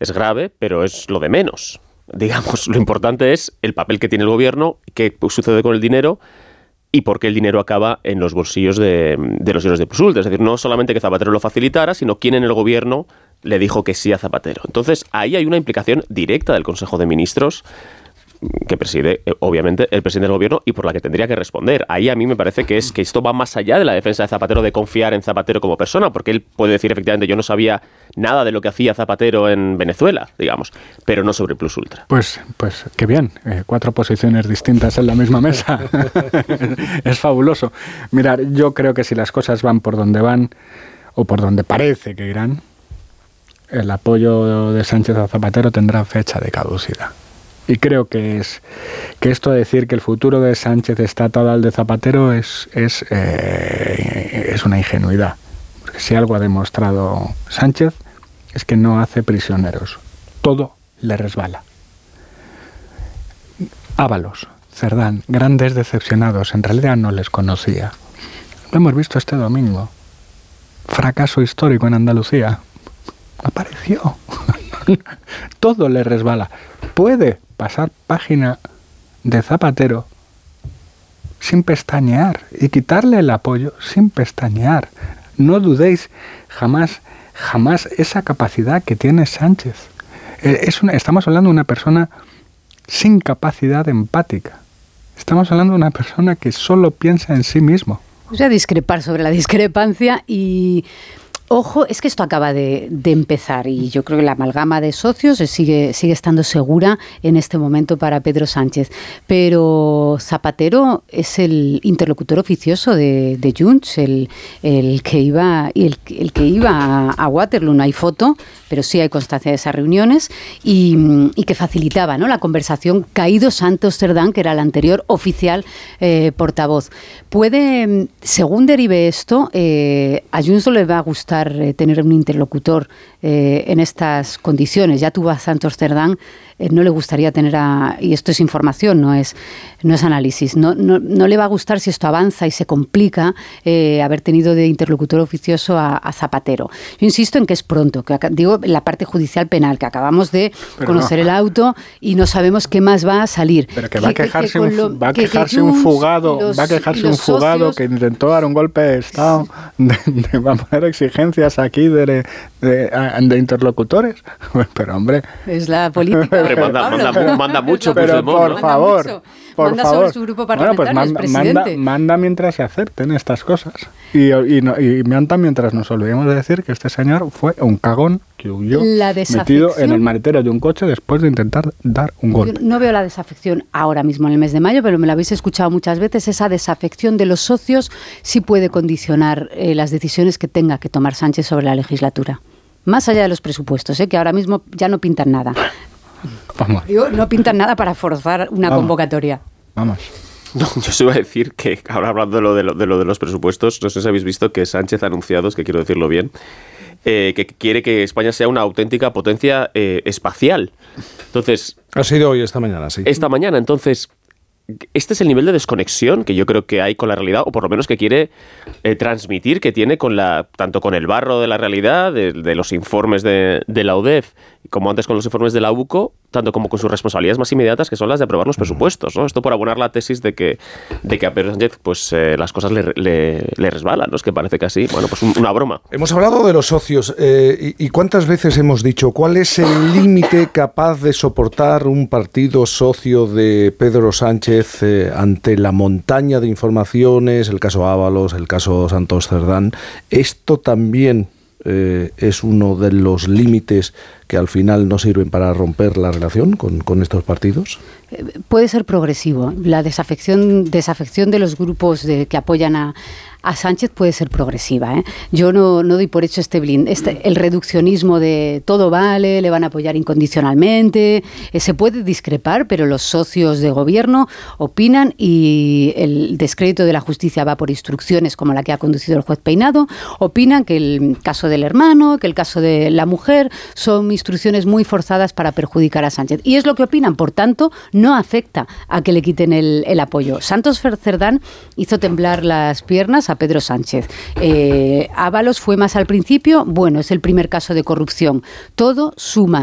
es grave, pero es lo de menos. Digamos, lo importante es el papel que tiene el gobierno, qué sucede con el dinero y por qué el dinero acaba en los bolsillos de los señores de Plus Ultra. Es decir, no solamente que Zapatero lo facilitara, sino quién en el gobierno le dijo que sí a Zapatero. Entonces, ahí hay una implicación directa del Consejo de Ministros que preside, obviamente, el presidente del gobierno y por la que tendría que responder. Ahí a mí me parece que esto va más allá de la defensa de Zapatero, de confiar en Zapatero como persona, porque él puede decir, efectivamente, yo no sabía nada de lo que hacía Zapatero en Venezuela, digamos, pero no sobre Plus Ultra. Pues qué bien, 4 posiciones distintas en la misma mesa. Es fabuloso. Mirad, yo creo que si las cosas van por donde van, o por donde parece que irán, el apoyo de Sánchez a Zapatero tendrá fecha de caducidad. Y creo que esto de decir que el futuro de Sánchez está atado al de Zapatero es una ingenuidad. Porque si algo ha demostrado Sánchez es que no hace prisioneros. Todo le resbala. Ábalos, Cerdán, grandes decepcionados. En realidad no les conocía. Lo hemos visto este domingo. Fracaso histórico en Andalucía. Apareció. Todo le resbala. Puede pasar página de Zapatero sin pestañear y quitarle el apoyo sin pestañear. No dudéis jamás esa capacidad que tiene Sánchez. Estamos hablando de una persona sin capacidad empática. Estamos hablando de una persona que solo piensa en sí mismo. O sea, discrepar sobre la discrepancia y... Ojo, es que esto acaba de empezar y yo creo que la amalgama de socios sigue estando segura en este momento para Pedro Sánchez. Pero Zapatero es el interlocutor oficioso de Junts, el que iba a Waterloo. No hay foto, pero sí hay constancia de esas reuniones y que facilitaba, ¿no?, la conversación. Caído Santos Cerdán, que era el anterior oficial portavoz. Puede, según derive esto, a Junts le va a gustar tener un interlocutor en estas condiciones. Ya tuvo a Santos Cerdán, no le gustaría tener y esto es información, no es análisis, no le va a gustar si esto avanza y se complica haber tenido de interlocutor oficioso a Zapatero. Yo insisto en que es pronto, que digo la parte judicial penal, que acabamos de conocer el auto y no sabemos qué más va a salir. Pero que va a quejarse un fugado que intentó dar un golpe de Estado, va a poner exigencias aquí de interlocutores. Pero hombre, es la política. Manda mucho, pero por favor. Manda sobre su grupo parlamentario, bueno, pues presidente. Manda mientras se acepten estas cosas. Y manda mientras nos olvidemos de decir que este señor fue un cagón que huyó metido en el maletero de un coche después de intentar dar un golpe. Yo no veo la desafección ahora mismo en el mes de mayo, pero me lo habéis escuchado muchas veces. Esa desafección de los socios sí puede condicionar las decisiones que tenga que tomar Sánchez sobre la legislatura. Más allá de los presupuestos, que ahora mismo ya no pintan nada. Vamos. No pintan nada para forzar una convocatoria. Vamos. No, yo os iba a decir que, ahora hablando de lo de los presupuestos, no sé si habéis visto que Sánchez ha anunciado, es que quiero decirlo bien, que quiere que España sea una auténtica potencia espacial. Entonces... Ha sido hoy, esta mañana, sí. Esta mañana, entonces... Este es el nivel de desconexión que yo creo que hay con la realidad, o por lo menos que quiere transmitir, que tiene tanto con el barro de la realidad, de los informes de la UDEF, como antes con los informes de la UCO, tanto como con sus responsabilidades más inmediatas, que son las de aprobar los presupuestos, ¿no? Esto por abonar la tesis de que a Pedro Sánchez pues las cosas le resbalan, ¿no? Es que parece que así, bueno, pues una broma. Hemos hablado de los socios, y ¿cuántas veces hemos dicho cuál es el límite capaz de soportar un partido socio de Pedro Sánchez ante la montaña de informaciones, el caso Ábalos, el caso Santos Cerdán? Esto también es uno de los límites que al final no sirven para romper la relación con estos partidos. Puede ser progresivo. La desafección de los grupos que apoyan a Sánchez puede ser progresiva, Yo no doy por hecho el reduccionismo de todo vale, le van a apoyar incondicionalmente. Se puede discrepar, pero los socios de gobierno opinan y el descrédito de la justicia va por instrucciones como la que ha conducido el juez Peinado. Opinan que el caso del hermano, que el caso de la mujer son instrucciones muy forzadas para perjudicar a Sánchez. Y es lo que opinan, por tanto, no afecta a que le quiten el apoyo. Santos Cerdán hizo temblar las piernas a Pedro Sánchez. Ábalos fue más al principio, bueno, es el primer caso de corrupción. Todo suma